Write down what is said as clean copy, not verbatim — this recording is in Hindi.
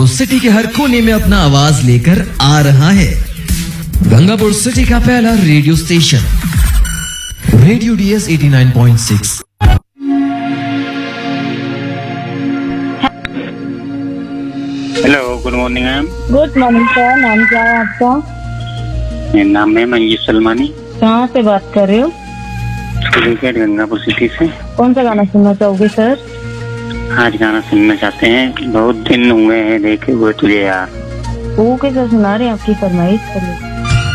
गंगापुर सिटी के हर कोने में अपना आवाज लेकर आ रहा है। गंगापुर सिटी का पहला radio station, radio DS 89.6। Hello, good morning ma'am. Good morning sir, नाम क्या है आपका? मेरा नाम है मंजीत सलमानी। कहाँ से बात कर रहे हो? गंगापुर सिटी से। कौन सा गाना सुनना चाहोगे सर? आज गाना सुनना चाहते हैं, बहुत दिन हुए हैं देखे हुए तुझे यार। वो कैसे सुना रहे हैं, आपकी फरमाइश करिए।